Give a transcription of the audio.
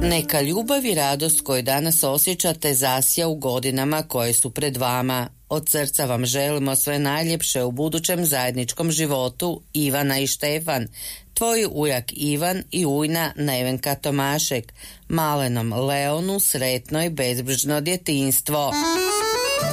Neka ljubav i radost koju danas osjećate zasja u godinama koje su pred vama. Od srca vam želimo sve najljepše u budućem zajedničkom životu, Ivana i Štefan, tvoj ujak Ivan i ujna Nevenka Tomašek, malenom Leonu sretno i bezbrižno djetinjstvo.